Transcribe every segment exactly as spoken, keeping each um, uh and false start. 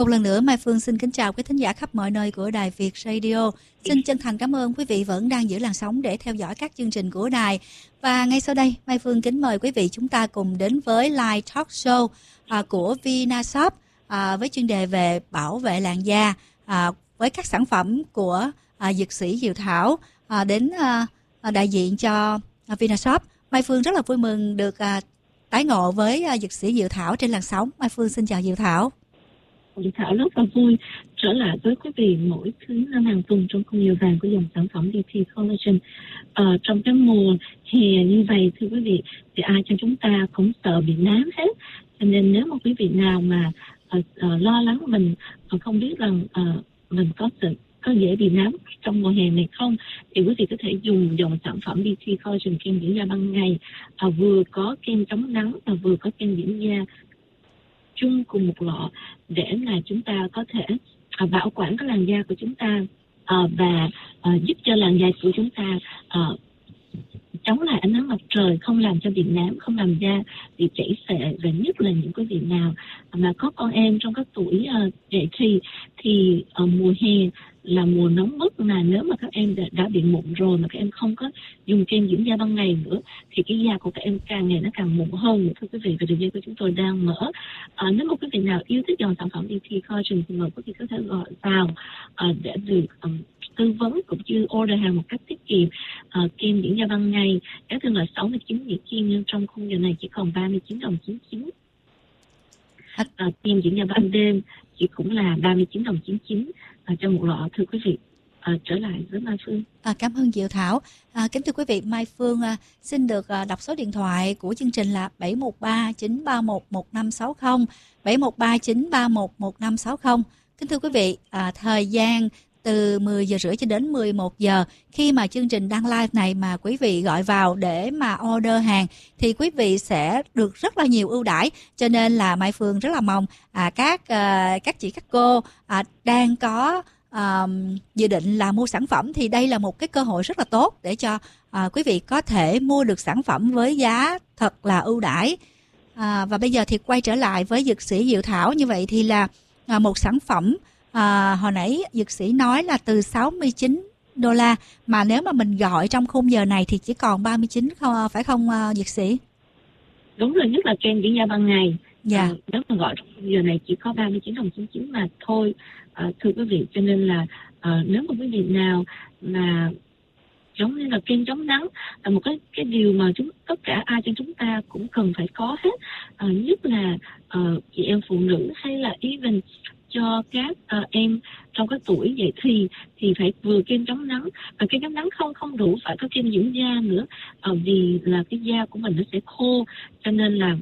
Một lần nữa Mai Phương xin kính chào quý thính giả khắp mọi nơi của Đài Việt Radio. Xin chân thành cảm ơn quý vị vẫn đang giữ làn sóng để theo dõi các chương trình của đài. Và ngay sau đây Mai Phương kính mời quý vị chúng ta cùng đến với live talk show à, của Vinashop à, với chuyên đề về bảo vệ làn da à, với các sản phẩm của à, dược sĩ Diệu Thảo à, đến à, đại diện cho à, Vinashop. Mai Phương rất là vui mừng được à, tái ngộ với à, dược sĩ Diệu Thảo trên làn sóng. Mai Phương xin chào Diệu Thảo. Diệu Thảo rất là vui trở lại với quý vị mỗi thứ năm hàng tuần trong khung giờ vàng của dòng sản phẩm đê pê Collagen. Ờ, trong cái mùa hè như vậy thưa quý vị, thì ai trong chúng ta cũng sợ bị nám hết. Cho nên nếu mà quý vị nào mà uh, uh, lo lắng mình uh, không biết rằng uh, mình có sự có dễ bị nám trong mùa hè này không, thì quý vị có thể dùng dòng sản phẩm đê pê Collagen kem dưỡng da ban ngày, uh, vừa có kem chống nắng và vừa có kem dưỡng da chung cùng một lọ, để là chúng ta có thể uh, bảo quản cái làn da của chúng ta uh, và uh, giúp cho làn da của chúng ta uh, chống lại ánh nắng mặt trời, không làm cho bị nám, không làm da bị chảy xệ. Và nhất là những quý vị nào mà có con em trong các tuổi uh, dậy thì thì uh, mùa hè là mùa nóng bức, mà nếu mà các em đã, đã bị mụn rồi mà các em không có dùng kem dưỡng da ban ngày nữa thì cái da của các em càng ngày nó càng mụn hơn. Thưa quý vị, và đường dây của chúng tôi đang mở. À, nếu mà quý vị nào yêu thích dòng sản phẩm đê pê Collagen thì mời quý vị có thể gọi vào à, để được um, tư vấn cũng như order hàng một cách tiết kiệm. À, kem dưỡng da ban ngày giá thường là sáu mươi chín Mỹ Kim, nhưng trong khung giờ này chỉ còn ba mươi chín đồng chín mươi chín. À, kem dưỡng da ban đêm chỉ cũng là ba mươi chín đồng chín mươi chín à, cho một lọ. Thưa quý vị, à, trở lại với Mai Phương. À, cảm ơn Diệu Thảo. À, kính thưa quý vị, Mai Phương à, xin được à, đọc số điện thoại của chương trình là bảy một ba chín ba một một năm sáu không, bảy một ba chín ba một một năm sáu không. Kính thưa quý vị, à, thời gian từ mười giờ rưỡi cho đến mười một giờ, khi mà chương trình đang live này mà quý vị gọi vào để mà order hàng thì quý vị sẽ được rất là nhiều ưu đãi. Cho nên là Mai Phương rất là mong à, các à, các chị các cô à, đang có à, dự định là mua sản phẩm thì đây là một cái cơ hội rất là tốt để cho à, quý vị có thể mua được sản phẩm với giá thật là ưu đãi. À, và bây giờ thì quay trở lại với dược sĩ Diệu Thảo. Như vậy thì là à, một sản phẩm À, hồi nãy dược sĩ nói là từ sáu mươi chín đô la, mà nếu mà mình gọi trong khung giờ này thì chỉ còn ba mươi chín không, phải không uh, dược sĩ? Đúng rồi, nhất là kem dưỡng da ban ngày. Dạ. À, nếu mà gọi trong khung giờ này chỉ có ba mươi chín đồng chín mươi chín mà thôi. À, thưa quý vị, cho nên là à, nếu mà quý vị nào mà giống như là kem chống nắng là một cái cái điều mà chúng tất cả ai trong chúng ta cũng cần phải có hết. À, nhất là uh, chị em phụ nữ hay là even cho các uh, em trong cái tuổi dậy thì thì phải vừa kem chống nắng, và kem chống nắng không không đủ, phải có kem dưỡng da nữa, uh, vì là cái da của mình nó sẽ khô, cho nên là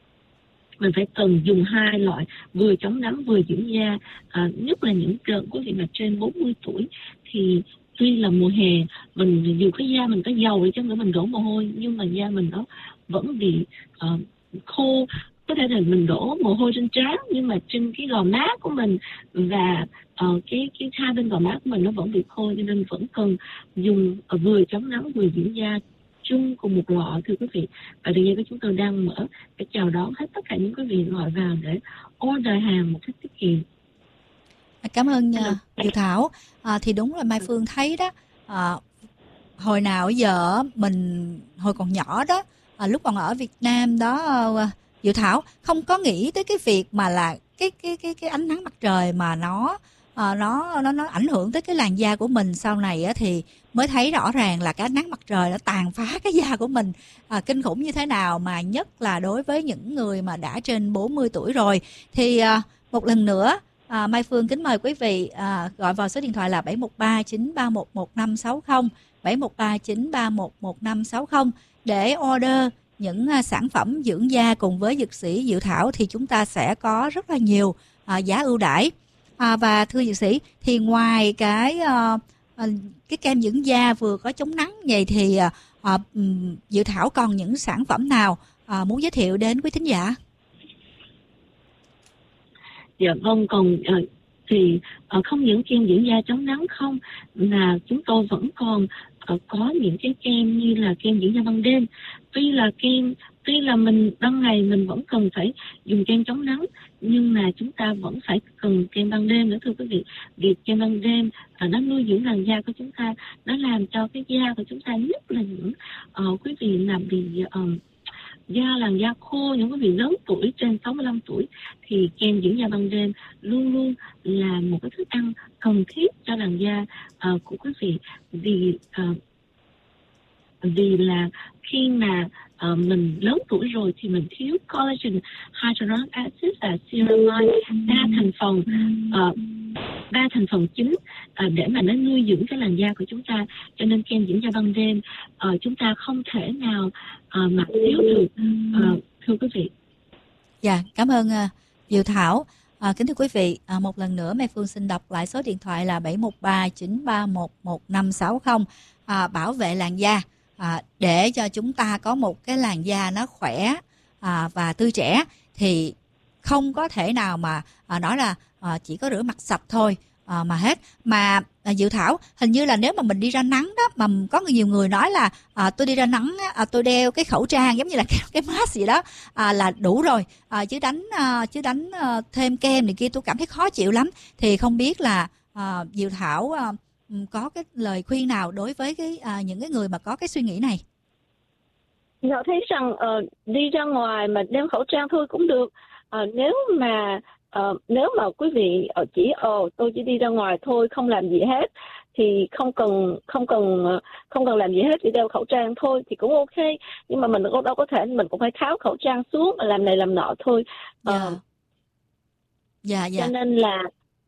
mình phải cần dùng hai loại, vừa chống nắng vừa dưỡng da. Uh, nhất là những quý vị mà trên bốn mươi tuổi thì tuy là mùa hè mình dù cái da mình có dầu đi chăng nữa, mình đổ mồ hôi nhưng mà da mình nó vẫn bị uh, khô. Có thể là mình đổ mồ hôi trên trán nhưng mà trên cái gò má của mình và uh, cái cái hai bên gò má của mình nó vẫn bị khô, cho nên vẫn cần dùng uh, vừa chống nắng vừa dưỡng da chung cùng một lọ. Thưa quý vị, và đường dây của chúng tôi đang mở để chào đón hết tất cả những quý vị gọi vào để order hàng một cách tiết kiệm. Cảm ơn uh, Diệu Thảo. À, thì đúng là Mai Phương thấy đó, à, hồi nào giờ mình hồi còn nhỏ đó, à, lúc còn ở Việt Nam đó, uh, Diệu Thảo không có nghĩ tới cái việc mà là cái cái cái cái ánh nắng mặt trời mà nó à, nó nó nó ảnh hưởng tới cái làn da của mình. Sau này á, thì mới thấy rõ ràng là cái ánh nắng mặt trời nó tàn phá cái da của mình à, kinh khủng như thế nào, mà nhất là đối với những người mà đã trên bốn mươi tuổi rồi. Thì à, một lần nữa à, Mai Phương kính mời quý vị à, gọi vào số điện thoại là bảy một ba chín ba một một năm sáu không, bảy một ba chín ba một một năm sáu không để order những uh, sản phẩm dưỡng da cùng với dược sĩ Diệu Thảo. Thì chúng ta sẽ có rất là nhiều uh, giá ưu đãi. À, và thưa dược sĩ, thì ngoài cái uh, uh, cái kem dưỡng da vừa có chống nắng vậy thì uh, uh, Diệu Thảo còn những sản phẩm nào uh, muốn giới thiệu đến quý thính giả? Dạ vâng, còn uh, thì uh, không những kem dưỡng da chống nắng không, mà chúng tôi vẫn còn uh, có những cái kem như là kem dưỡng da ban đêm. Tuy là kem tuy là mình ban ngày mình vẫn cần phải dùng kem chống nắng, nhưng mà chúng ta vẫn phải cần kem ban đêm nữa thưa quý vị. Việc kem ban đêm à, nó nuôi dưỡng làn da của chúng ta, nó làm cho cái da của chúng ta, nhất là những uh, quý vị là bị uh, da làn da khô, những quý vị lớn tuổi trên sáu mươi lăm tuổi, thì kem dưỡng da ban đêm luôn luôn là một cái thức ăn cần thiết cho làn da uh, của quý vị. Vì uh, vì là khi mà uh, mình lớn tuổi rồi thì mình thiếu collagen, hyaluronic acid và ceramide, ba thành phần uh, ba thành phần chính uh, để mà nó nuôi dưỡng cái làn da của chúng ta. Cho nên kem dưỡng da ban đêm uh, chúng ta không thể nào uh, mà thiếu được, uh, thưa quý vị. Dạ, cảm ơn uh, Diệu Thảo. À, kính thưa quý vị, à, một lần nữa Mai Phương xin đọc lại số điện thoại là bảy một ba chín ba một một năm sáu không. À, bảo vệ làn da à, để cho chúng ta có một cái làn da nó khỏe à, và tươi trẻ, thì không có thể nào mà à, nói là à, chỉ có rửa mặt sạch thôi à, mà hết. Mà à, Diệu Thảo, hình như là nếu mà mình đi ra nắng đó, mà có nhiều người nói là à, tôi đi ra nắng à, tôi đeo cái khẩu trang giống như là cái, cái mask gì đó à, là đủ rồi, à, chứ đánh à, chứ đánh à, thêm kem này kia tôi cảm thấy khó chịu lắm. Thì không biết là à, Diệu Thảo à, có cái lời khuyên nào đối với cái à, những cái người mà có cái suy nghĩ này? Họ thấy rằng uh, đi ra ngoài mà đeo khẩu trang thôi cũng được. Uh, nếu mà uh, nếu mà quý vị uh, chỉ ồ uh, tôi chỉ đi ra ngoài thôi, không làm gì hết, thì không cần không cần uh, không cần làm gì hết, chỉ đeo khẩu trang thôi thì cũng ok. Nhưng mà mình đâu, đâu có thể mình cũng phải tháo khẩu trang xuống mà làm này làm nọ thôi. Uh, dạ dạ dạ cho nên là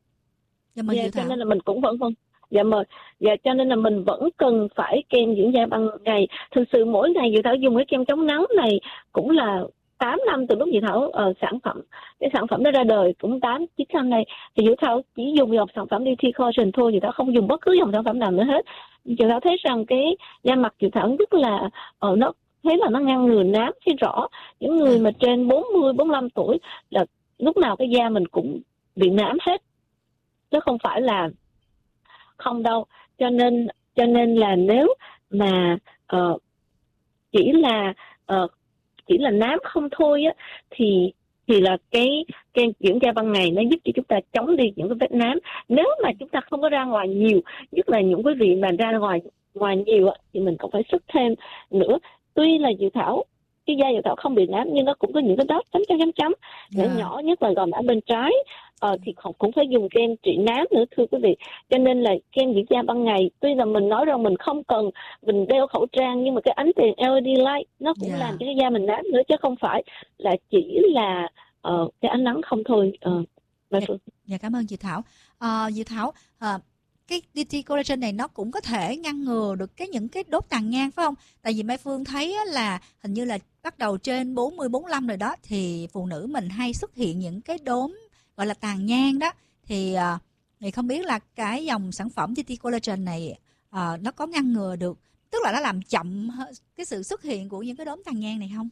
dạ, mời dạ, Diệu Thảo. cho nên là mình cũng vẫn vẫn dạ mời dạ cho nên là mình vẫn cần phải kem dưỡng da ban ngày. Thực sự mỗi ngày Diệu Thảo dùng cái kem chống nắng này cũng là tám năm từ lúc Diệu Thảo uh, sản phẩm cái sản phẩm đó ra đời, cũng tám chín năm này thì Diệu Thảo chỉ dùng dòng sản phẩm đê tê Collagen thôi, Diệu Thảo không dùng bất cứ dòng sản phẩm nào nữa hết. Diệu Thảo thấy rằng cái da mặt Diệu Thảo rất là uh, nó thấy là nó ngăn ngừa nám thấy rõ. Những người mà trên bốn mươi bốn mươi lăm tuổi là lúc nào cái da mình cũng bị nám hết, chứ không phải là không đâu. Cho nên cho nên là nếu mà uh, chỉ là uh, chỉ là nám không thôi á, thì thì là cái kem dưỡng da ban ngày nó giúp cho chúng ta chống đi những cái vết nám. Nếu mà chúng ta không có ra ngoài nhiều, nhất là những quý vị mà ra ngoài ngoài nhiều á, thì mình cũng phải sức thêm nữa. Tuy là Diệu Thảo cái da Diệu Thảo không bị nám, nhưng nó cũng có những cái đốm chấm chấm chấm chấm yeah. nhỏ nhất là gò má bên trái. Ờ, thì cũng phải dùng kem trị nám nữa thưa quý vị. Cho nên là kem dưỡng da ban ngày, tuy là mình nói rằng mình không cần mình đeo khẩu trang, nhưng mà cái ánh đèn lờ e đê light nó cũng yeah. làm cho cái da mình nám nữa, chứ không phải là chỉ là uh, cái ánh nắng không thôi. Uh, dạ, dạ, cảm ơn chị Thảo. Uh, chị Thảo, uh, cái đê tê Collagen này nó cũng có thể ngăn ngừa được cái những cái đốt tàn nhang phải không? Tại vì Mai Phương thấy là hình như là bắt đầu trên bốn mươi bốn mươi lăm rồi đó, thì phụ nữ mình hay xuất hiện những cái đốm gọi là tàn nhang đó, thì thì không biết là cái dòng sản phẩm đê tê Collagen này uh, nó có ngăn ngừa được, tức là nó làm chậm cái sự xuất hiện của những cái đốm tàn nhang này không?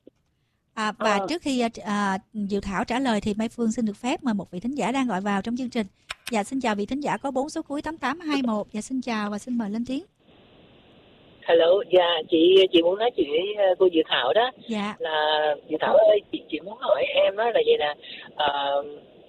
À, và ờ. trước khi uh, Diệu Thảo trả lời thì Mai Phương xin được phép mời một vị thính giả đang gọi vào trong chương trình. Dạ, xin chào vị thính giả có bốn số cuối tám tám hai mốt. Dạ, xin chào và xin mời lên tiếng. Hello, dạ chị chị muốn nói chuyện với cô Diệu Thảo đó. Dạ. Là Diệu Thảo ơi, chị chị muốn hỏi em đó là vậy nè, uh,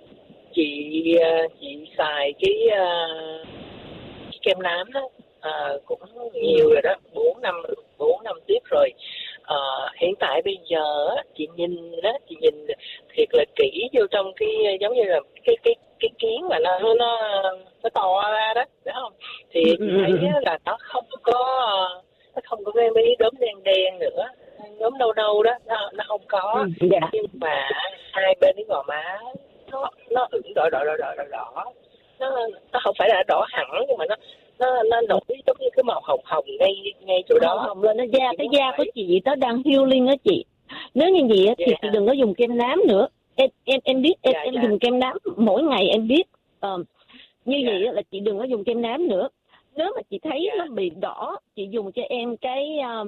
chị chị xài cái, uh, cái kem nám đó uh, cũng nhiều rồi đó, bốn năm bốn năm tiếp rồi. Uh, hiện tại bây giờ chị nhìn đó, chị nhìn thiệt là kỹ vô trong cái giống như là cái cái cái kiến mà nó nó nó to ra đó, đúng không? Thì chị thấy là nó không có nó không có cái mấy đốm đen đen nữa, đốm nâu nâu đó nó nó không có. Dạ. Nhưng mà hai bên cái gò má nó nó ửng đỏ đỏ đỏ đỏ đỏ đỏ, nó nó không phải là đỏ hẳn, nhưng mà nó nó nó nổi giống như cái màu hồng hồng ngay ngay chỗ đó. Hồng lên nó da, cái da của chị nó đang healing á chị. Nếu như vậy thì yeah. chị đừng có dùng kem nám nữa. Em em em biết em, yeah, em yeah. dùng kem nám mỗi ngày em biết. Uh, như yeah. vậy là chị đừng có dùng kem nám nữa. Nếu mà chị thấy yeah. nó bị đỏ, chị dùng cho em cái um,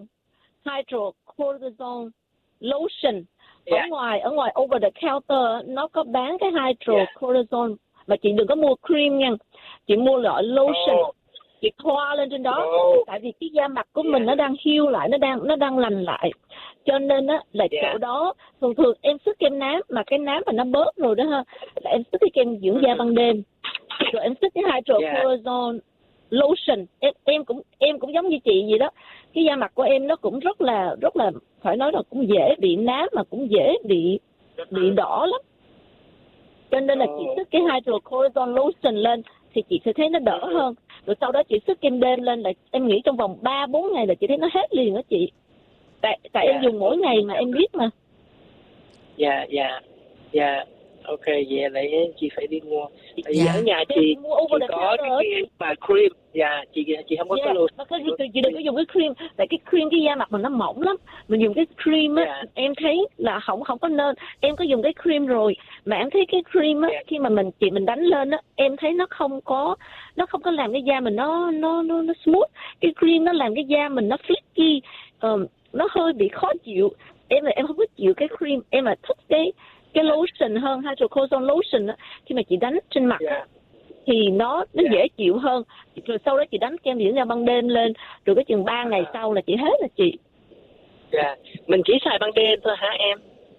hydrocortisone lotion. Yeah. Ở ngoài ở ngoài over the counter nó có bán cái hydrocortisone, yeah. mà chị đừng có mua cream nha. Chị mua loại lotion. Oh. chị thoa lên trên đó. Oh. Tại vì cái da mặt của mình nó đang heal lại, nó đang nó đang lành lại, cho nên á là Yeah. chỗ đó thường thường em sức kem nám mà cái nám mà nó bớt rồi đó ha, là em sức cái kem dưỡng da ban đêm, rồi em sức cái hydrocortisone lotion. Em em cũng em cũng giống như chị vậy đó, cái da mặt của em nó cũng rất là rất là phải nói là cũng dễ bị nám mà cũng dễ bị bị đỏ lắm, cho nên là chị sức cái hydrocortisone lotion lên thì chị sẽ thấy nó đỡ hơn. Rồi sau đó chị sức kem đêm lên là em nghĩ trong vòng ba bốn ngày là chị thấy nó hết liền đó chị. Tại tại Yeah. em dùng mỗi ngày mà em biết mà. Dạ, dạ, dạ. Ok, vậy lại chị phải đi mua. Tại vì Dạ. ở nhà chị, Chị mua over chị the có cái counter. cream và cream. Dạ, chị chị không có Yeah. cái luôn. Mà cái, chị đừng có dùng cái cream, tại cái cream cái da mặt mình nó mỏng lắm. Mình dùng cái cream á, Yeah. em thấy là không không có nên. Em có dùng cái cream rồi mà em thấy cái cream á, Yeah. khi mà mình chị mình đánh lên á, em thấy nó không có nó không có làm cái da mình nó nó nó, nó smooth. Cái cream nó làm cái da mình nó flaky, um, nó hơi bị khó chịu. Em là em không có chịu cái cream, em là thích cái cái lotion hơn, hydrocortisone lotion á, khi mà chị đánh trên mặt á, Dạ. thì nó nó Yeah. dễ chịu hơn. Rồi sau đó chị đánh kem dưỡng da ban đêm lên, rồi cái chừng ba ngày sau là chị hết là chị. Dạ. Mình chỉ xài ban đêm thôi hả em?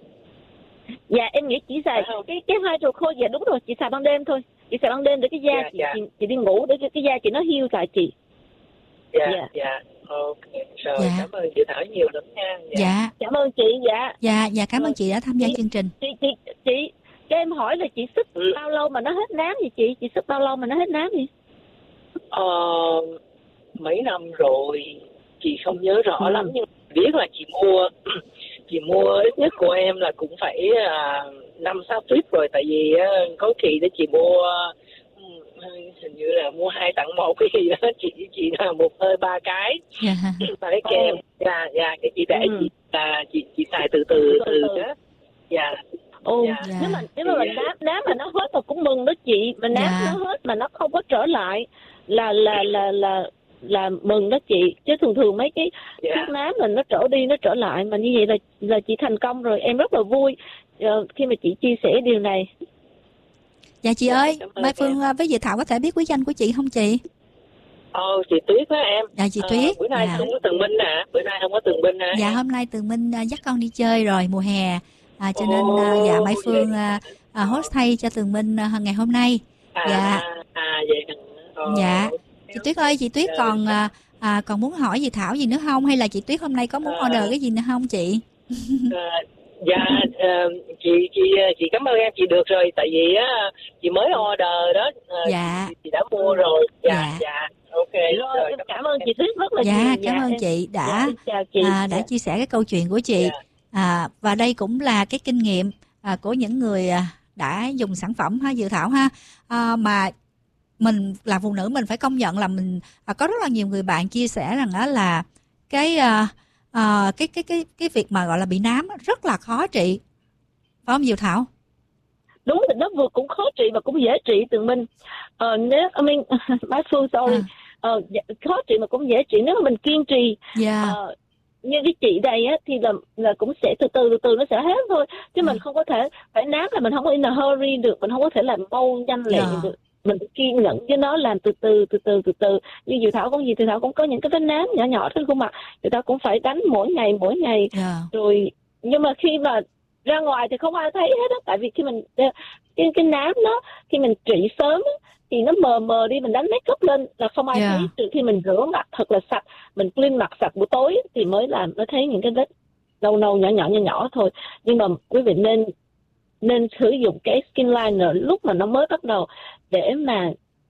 Dạ em nghĩ chỉ xài Phải không? cái cái hydrocortisone, dạ đúng rồi, chị xài ban đêm thôi. Chị xài ban đêm để cái da Dạ, chị, dạ. chị chị đi ngủ để cái, cái da chị nó heal lại chị. Dạ, Dạ. dạ. Ok. Rồi, Dạ. cảm ơn chị Thảo nhiều lắm nha. Dạ. Cảm ơn chị. Dạ Dạ, dạ cảm ơn chị đã tham gia chương trình. chị chị chị cho em hỏi là chị sức Ừ. bao lâu mà nó hết nám vậy chị? Chị sức bao lâu mà nó hết nám vậy? Ờ, mấy năm rồi chị không nhớ rõ Ừ. lắm, nhưng biết là chị mua chị mua ít nhất của em là cũng phải à, năm sáu tuyết rồi, tại vì á, có kỳ để chị mua ừ, hình như là mua hai tặng một cái gì đó, chị chị là một hơi ba cái Dạ. mà cái kem. Dạ, dạ, cái chị để Ừ. chị là chị chị xài từ từ Từ từ từ. đó. Dạ. Ồ, Dạ. nếu mà nếu mà mình nám nám mà nó hết mà cũng mừng đó chị, mà nám Dạ. nó hết mà nó không có trở lại là là là là là mừng đó chị. Chứ thường thường mấy cái Dạ. thuốc nám mình nó trở đi nó trở lại, mà như vậy là là chị thành công rồi. Em rất là vui ờ, khi mà chị chia sẻ điều này. Dạ chị Dạ, ơi, cảm ơn Mai Phương em. với Diệu Thảo có thể biết quý danh của chị không chị? Ồ, chị Tuyết á em. Dạ chị Ờ, Tuyết. bữa nay Dạ. không có Tường Minh hả? Bữa nay không có Tường Minh hả? Dạ em? hôm nay Tường Minh à, dắt con đi chơi rồi mùa hè, à, cho nên Ồ, à, dạ Mai Phương vậy. à, à, host thay cho Tường Minh à, ngày hôm nay. À, Dạ. à vậy hả? Ờ, Dạ. Chị Tuyết ơi, chị Tuyết Dạ. còn à, à, còn muốn hỏi Diệu Thảo gì nữa không, hay là chị Tuyết hôm nay có muốn À. order cái gì nữa không chị? ờ, dạ ờ, chị chị chị cảm ơn em, chị được rồi, tại vì á chị mới order đó. Ờ, Dạ. chị, chị đã mua rồi. Dạ, Dạ. dạ. Ok. Rồi, Rồi, em cảm ơn chị Tuyết rất là Dạ, nhiều. cảm ơn em- chị đã dạ, em chào chị. à, đã Dạ. chia sẻ cái câu chuyện của chị. Dạ. À, và đây cũng là cái kinh nghiệm à, của những người à, đã dùng sản phẩm ha Diệu Thảo ha. À, mà mình là phụ nữ mình phải công nhận là mình à, có rất là nhiều người bạn chia sẻ rằng đó là cái à, à, cái cái cái cái việc mà gọi là bị nám á, rất là khó trị, phải không Diệu Thảo? Đúng thì nó vừa cũng khó trị và cũng dễ trị. Tường Minh, ờ, nếu I mean Mai Phương sorry, À. ờ, dạ, khó trị mà cũng dễ trị nếu mà mình kiên trì. Dạ. Ờ, như cái chị đây á thì là là cũng sẽ từ từ từ từ nó sẽ hết thôi, chứ Ừ. mình không có thể phải nám là mình không có in a hurry được, mình không có thể làm mau nhanh lẹ Dạ. được. Mình phải kiên nhẫn với nó, làm từ từ từ từ từ từ. Như Diệu Thảo cũng gì, Diệu Thảo cũng có những cái vết nám nhỏ nhỏ trên khuôn mặt, Diệu Thảo cũng phải đánh mỗi ngày mỗi ngày. Dạ. Rồi nhưng mà khi mà ra ngoài thì không ai thấy hết á, tại vì khi mình cái cái nám nó khi mình trị sớm á, thì nó mờ mờ đi, mình đánh make up lên là không ai Yeah. thấy, trừ khi mình rửa mặt thật là sạch, mình clean mặt sạch buổi tối thì mới làm nó thấy những cái vết nâu nâu nhỏ nhỏ nhỏ nhỏ thôi. Nhưng mà quý vị nên nên sử dụng cái skin liner lúc mà nó mới bắt đầu để mà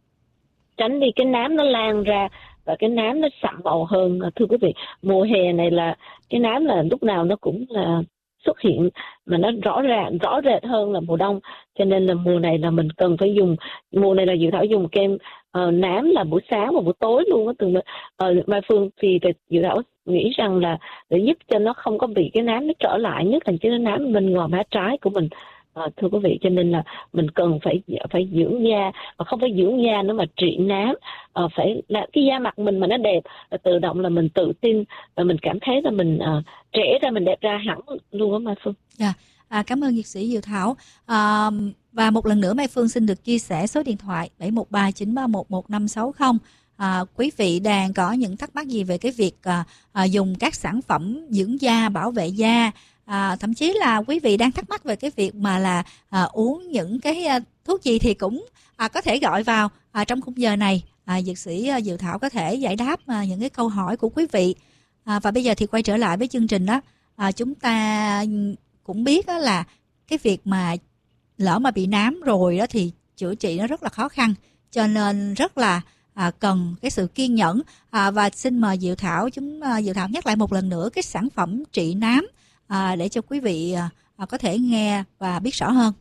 tránh đi cái nám nó lan ra và cái nám nó sậm màu hơn. Thưa quý vị, mùa hè này là cái nám là lúc nào nó cũng là xuất hiện mà nó rõ ràng rõ rệt hơn là mùa đông, cho nên là mùa này là mình cần phải dùng, mùa này là Diệu Thảo dùng kem uh, nám là buổi sáng và buổi tối luôn á. Từ uh, Mai Phương thì Diệu Thảo nghĩ rằng là để giúp cho nó không có bị cái nám nó trở lại, nhất là cái nám bên ngoài má trái của mình. À, thưa quý vị, cho nên là mình cần phải phải dưỡng da, và không phải dưỡng da nữa mà trị nám. À, phải là cái da mặt mình mà nó đẹp, là tự động là mình tự tin và mình cảm thấy là mình à, trẻ ra, mình đẹp ra hẳn luôn á Mai Phương. Dạ. À, cảm ơn Dược sĩ Diệu Thảo. À, và một lần nữa Mai Phương xin được chia sẻ số điện thoại bảy một ba chín ba một một năm sáu không. à, quý vị đang có những thắc mắc gì về cái việc à, à, dùng các sản phẩm dưỡng da, bảo vệ da, à, thậm chí là quý vị đang thắc mắc về cái việc mà là à, uống những cái à, thuốc gì thì cũng à, có thể gọi vào à, trong khung giờ này. À, dược sĩ à, Diệu Thảo có thể giải đáp à, những cái câu hỏi của quý vị. À, và bây giờ thì quay trở lại với chương trình đó, à, chúng ta cũng biết đó là cái việc mà lỡ mà bị nám rồi đó thì chữa trị nó rất là khó khăn, cho nên rất là à, cần cái sự kiên nhẫn. À, và xin mời Diệu Thảo chúng à, Diệu Thảo nhắc lại một lần nữa cái sản phẩm trị nám à, để cho quý vị à, có thể nghe và biết rõ hơn.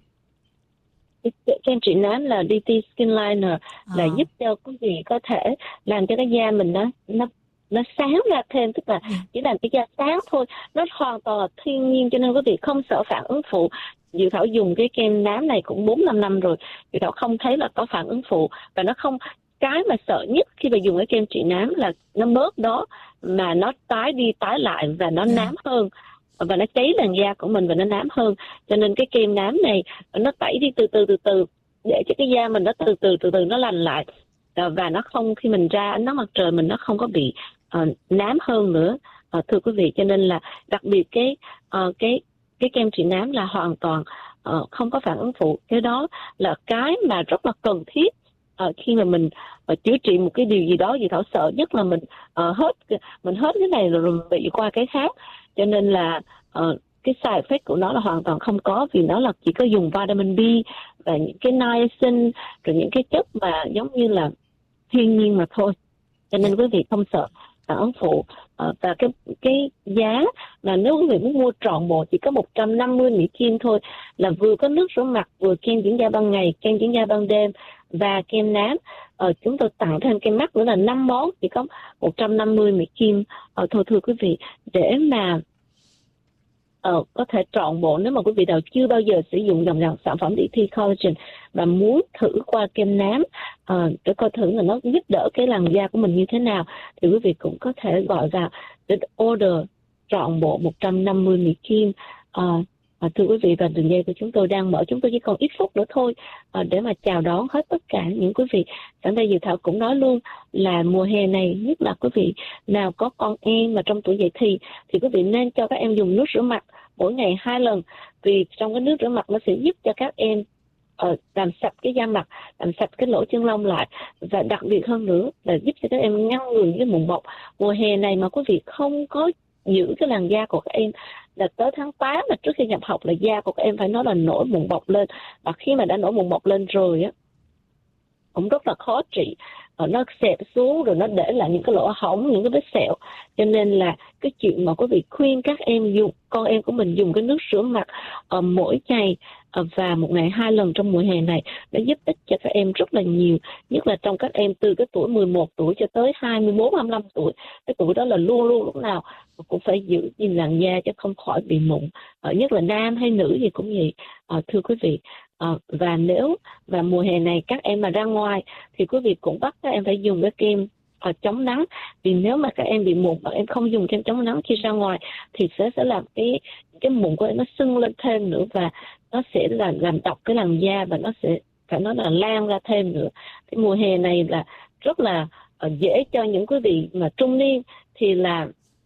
Kem trị nám là đê tê Skin Liner À. là giúp cho quý vị có thể làm cho cái da mình nó nó nó sáng ra thêm, tức là Ừ. chỉ làm cái da sáng thôi, nó hoàn toàn là thiên nhiên, cho nên quý vị không sợ phản ứng phụ. Diệu Thảo dùng cái kem nám này cũng bốn năm năm rồi, Diệu Thảo không thấy là có phản ứng phụ, và nó không, cái mà sợ nhất khi mà dùng cái kem trị nám là nó bớt đó mà nó tái đi tái lại và nó Dạ. nám hơn, và nó cháy làn da của mình và nó nám hơn. Cho nên cái kem nám này nó tẩy đi từ từ từ từ để cho cái da mình nó từ từ từ từ nó lành lại, và nó không, khi mình ra ánh nắng mặt trời mình nó không có bị uh, nám hơn nữa, uh, thưa quý vị. Cho nên là đặc biệt cái uh, cái cái kem trị nám là hoàn toàn uh, không có phản ứng phụ. Cái đó là cái mà rất là cần thiết uh, khi mà mình uh, chữa trị một cái điều gì đó. Vì Thảo sợ nhất là mình uh, hết mình hết cái này rồi mình bị qua cái khác. Cho nên là uh, cái side effect của nó là hoàn toàn không có, vì nó là chỉ có dùng vitamin B và những cái niacin, rồi những cái chất mà giống như là thiên nhiên mà thôi. Cho nên quý vị không sợ phản ứng phụ. À, và cái cái giá là nếu quý vị muốn mua trọn bộ chỉ có một trăm năm mươi Mỹ Kim thôi, là vừa có nước rửa mặt, vừa kem dưỡng da ban ngày, kem dưỡng da ban đêm và kem nám. À, chúng tôi tặng thêm kem mắt nữa là năm món, chỉ có một trăm năm mươi Mỹ Kim à, thôi, thưa quý vị. Để mà Ờ, có thể trọn bộ, nếu mà quý vị nào chưa bao giờ sử dụng dòng dòng sản phẩm đê tê Collagen và muốn thử qua kem nám uh, để coi thử là nó giúp đỡ cái làn da của mình như thế nào, thì quý vị cũng có thể gọi vào để order trọn bộ một trăm năm mươi Mỹ Kim. Uh, À, thưa quý vị, và đường dây của chúng tôi đang mở, chúng tôi chỉ còn ít phút nữa thôi à, để mà chào đón hết tất cả những quý vị. Sẵn đây Diệu Thảo cũng nói luôn là mùa hè này, nhất là quý vị nào có con em mà trong tuổi dậy thì thì quý vị nên cho các em dùng nước rửa mặt mỗi ngày hai lần, vì trong cái nước rửa mặt nó sẽ giúp cho các em uh, làm sạch cái da mặt, làm sạch cái lỗ chân lông lại, và đặc biệt hơn nữa là giúp cho các em ngăn ngừa cái mụn bọc. Mùa hè này mà quý vị không có giữ cái làn da của các em, là tới tháng tám mà trước khi nhập học là da của các em phải nói là nổi mụn bọc lên, và khi mà đã nổi mụn bọc lên rồi á cũng rất là khó trị, nó xẹp xuống rồi nó để lại những cái lỗ hổng, những cái vết sẹo. Cho nên là cái chuyện mà quý vị khuyên các em dùng, con em của mình dùng cái nước rửa mặt uh, mỗi ngày uh, và một ngày hai lần trong mùa hè này, nó giúp ích cho các em rất là nhiều, nhất là trong các em từ cái tuổi mười một tuổi cho tới hai mươi bốn, hai mươi lăm tuổi. Cái tuổi đó là luôn luôn lúc nào cũng phải giữ gìn làn da cho không khỏi bị mụn, uh, nhất là nam hay nữ gì cũng vậy, uh, thưa quý vị. À, và nếu và mùa hè này các em mà ra ngoài thì quý vị cũng bắt các em phải dùng cái kem uh, chống nắng, vì nếu mà các em bị mụn mà em không dùng kem chống nắng khi ra ngoài thì sẽ sẽ làm cái cái mụn của em nó sưng lên thêm nữa, và nó sẽ là làm độc cái làn da, và nó sẽ phải nói là lan ra thêm nữa. Cái mùa hè này là rất là uh, dễ cho những quý vị mà trung niên thì là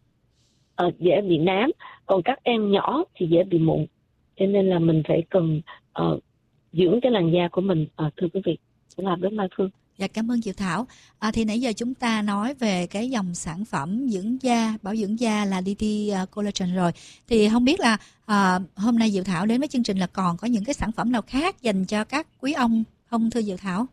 uh, dễ bị nám, còn các em nhỏ thì dễ bị mụn. Cho nên là mình phải cần uh, dưỡng cái làn da của mình, à, thưa quý vị. Cũng làm đến Mai Phương. Dạ, cảm ơn Diệu Thảo. À, thì nãy giờ chúng ta nói về cái dòng sản phẩm dưỡng da, bảo dưỡng da là đê tê Collagen rồi. Thì không biết là à, hôm nay Diệu Thảo đến với chương trình là còn có những cái sản phẩm nào khác dành cho các quý ông không thưa Diệu Thảo?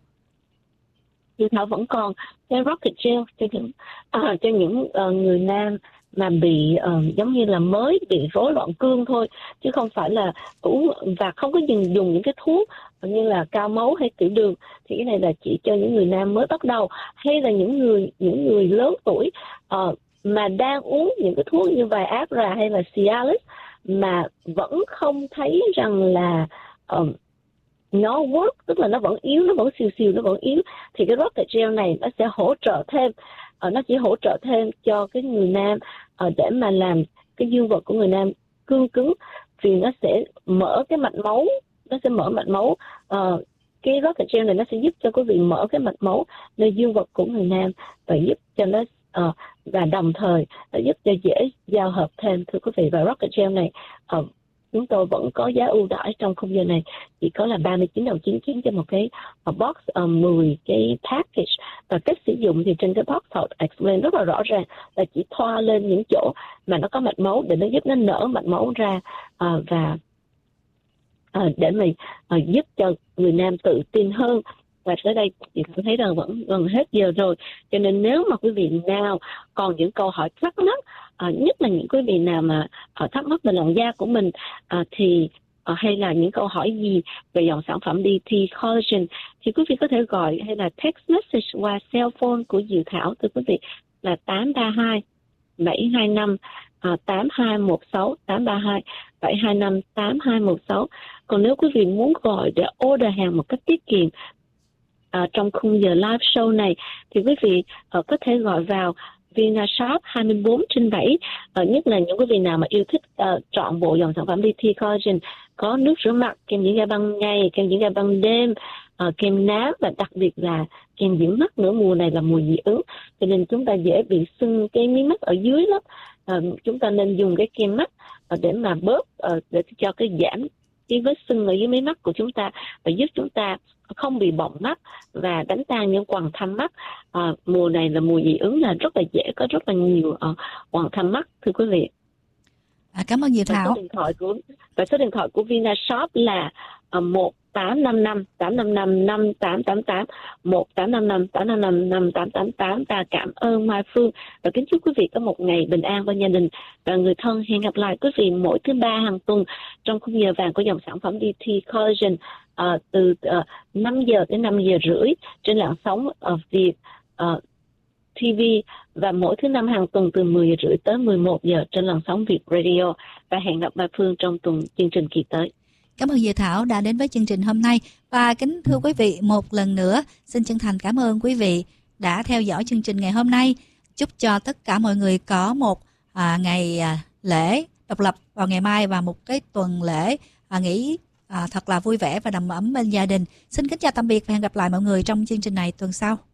Diệu Thảo vẫn còn cái Rocket Gel cho những à, cho những uh, người nam mà bị uh, giống như là mới bị rối loạn cương thôi, chứ không phải là uống và không có dùng dùng những cái thuốc như là cao máu hay tiểu đường. Thì cái này là chỉ cho những người nam mới bắt đầu, hay là những người những người lớn tuổi uh, mà đang uống những cái thuốc như Viagra hay là Cialis mà vẫn không thấy rằng là uh, nó work, tức là nó vẫn yếu, nó vẫn xìu xìu, nó vẫn yếu, thì cái Rocket Gel này nó sẽ hỗ trợ thêm, uh, nó chỉ hỗ trợ thêm cho cái người nam uh, để mà làm cái dương vật của người nam cương cứng, vì nó sẽ mở cái mạch máu, nó sẽ mở mạch máu uh, cái rocket gel này nó sẽ giúp cho quý vị mở cái mạch máu nơi dương vật của người nam và giúp cho nó uh, và đồng thời uh, giúp cho dễ giao hợp thêm thưa quý vị. Và rocket gel này uh, chúng tôi vẫn có giá ưu đãi trong khung giờ này, chỉ có là ba mươi chín đồng chín chín cho một cái uh, box uh, mười cái package. Và cách sử dụng thì trên cái box họ explain rất là rõ ràng là chỉ thoa lên những chỗ mà nó có mạch máu để nó giúp nó nở mạch máu ra uh, và uh, để mình uh, giúp cho người nam tự tin hơn. Và tới đây chị cũng thấy rằng vẫn gần hết giờ rồi, cho nên nếu mà quý vị nào còn những câu hỏi thắc mắc, à, nhất là những quý vị nào mà họ thắc mắc về làn da của mình, à, thì à, hay là những câu hỏi gì về dòng sản phẩm đê tê Collagen, thì quý vị có thể gọi hay là text message qua cell phone của Diệu Thảo từ quý vị là tám ba hai bảy hai năm tám hai một sáu, tám ba hai bảy hai năm tám hai một sáu. Còn nếu quý vị muốn gọi để order hàng một cách tiết kiệm À, trong khung giờ live show này thì quý vị uh, có thể gọi vào VinaShop hai mươi bốn trên bảy, uh, nhất là những quý vị nào mà yêu thích uh, chọn bộ dòng sản phẩm đê tê Collagen có nước rửa mặt, kem dưỡng da ban ngày, kem dưỡng da ban đêm, uh, kem nám và đặc biệt là kem dưỡng mắt nữa. Mùa này là mùa dị ứng cho nên chúng ta dễ bị sưng cái mí mắt ở dưới lắm. Uh, chúng ta nên dùng cái kem mắt uh, để mà bớt uh, để cho cái giảm cái vết sưng ở dưới mí mắt của chúng ta và giúp chúng ta không bị bọng mắt và đánh tan những quầng thâm mắt. À, mùa này là mùa dị ứng, là rất là dễ có rất là nhiều uh, quầng thâm mắt thưa quý vị. À, cảm ơn Diệu Thảo. Và số điện thoại của và số điện thoại của VinaShop là uh, một tám năm năm tám năm năm năm tám tám tám, một tám năm năm tám năm năm năm tám tám tám. Ta cảm ơn Mai Phương và kính chúc quý vị có một ngày bình an bên gia đình và người thân. Hẹn gặp lại quý vị mỗi thứ ba hàng tuần trong khung giờ vàng của dòng sản phẩm đê tê Collagen, uh, từ uh, năm giờ đến năm giờ rưỡi trên làn sóng ở Việt uh, ti vi, và mỗi thứ năm hàng tuần từ mười giờ rưỡi tới mười một giờ trên làn sóng Việt Radio. Và hẹn gặp Mai Phương trong tuần chương trình kỳ tới. Cảm ơn Diệu Thảo đã đến với chương trình hôm nay. Và kính thưa quý vị, một lần nữa xin chân thành cảm ơn quý vị đã theo dõi chương trình ngày hôm nay. Chúc cho tất cả mọi người có một à, ngày à, lễ độc lập vào ngày mai và một cái tuần lễ à, nghỉ à, thật là vui vẻ và đầm ấm bên gia đình. Xin kính chào tạm biệt và hẹn gặp lại mọi người trong chương trình này tuần sau.